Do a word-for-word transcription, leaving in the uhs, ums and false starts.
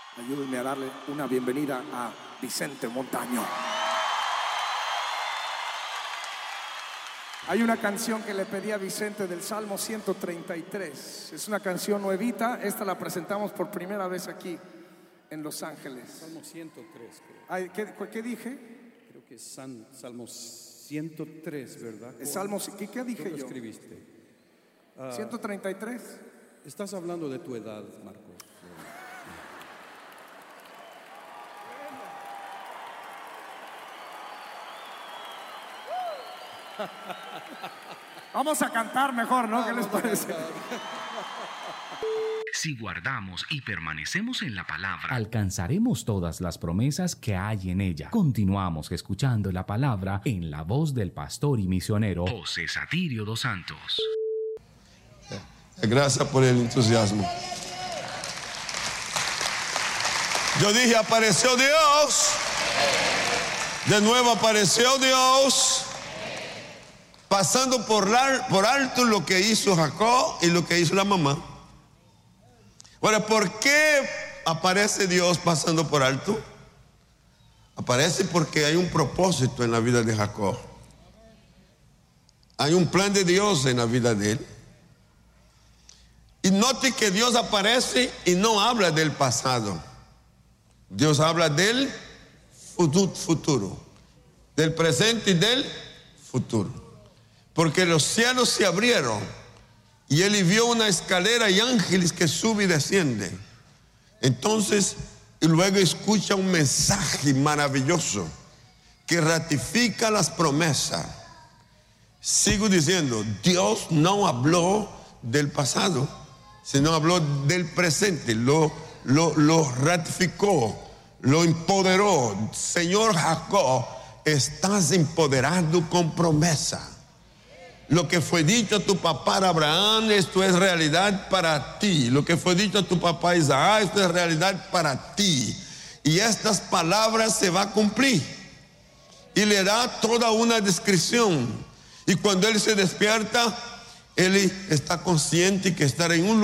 Ayúdenme a darle una bienvenida a Vicente Montaño. Hay una canción que le pedí a Vicente del Salmo ciento treinta y tres. Es una canción nuevita. Esta la presentamos por primera vez aquí en Los Ángeles. Salmo ciento tres, creo. Ay, ¿qué, ¿Qué dije? Creo que es San, Salmo ciento tres, ¿verdad? Es Salmo, ¿qué, qué dije ¿Tú lo yo? escribiste? Uh, ¿ciento treinta y tres? Estás hablando de tu edad, Marcos. Vamos a cantar mejor, ¿no? ¿Qué les parece? Si guardamos y permanecemos en la palabra, alcanzaremos todas las promesas que hay en ella. Continuamos escuchando la palabra en la voz del pastor y misionero José Satirio dos Santos. Gracias por el entusiasmo. Yo dije, apareció Dios. De nuevo apareció Dios, pasando por, la, por alto lo que hizo Jacob y lo que hizo la mamá. Ahora, ¿por qué aparece Dios pasando por alto? Aparece porque hay un propósito en la vida de Jacob. Hay un plan de Dios en la vida de él. Y note que Dios aparece y no habla del pasado. Dios habla del futuro, del presente y del futuro. Porque los cielos se abrieron y él vio una escalera y ángeles que suben y descienden. Entonces, y luego escucha un mensaje maravilloso que ratifica las promesas. Sigo diciendo, Dios no habló del pasado, sino habló del presente, lo, lo, lo ratificó, lo empoderó. Señor Jacob, estás empoderado con promesa. Lo que fue dicho a tu papá Abraham, esto es realidad para ti. Lo que fue dicho a tu papá Isaac, esto es realidad para ti. Y estas palabras se van a cumplir. Y le da toda una descripción. Y cuando él se despierta, él está consciente que estará en un lugar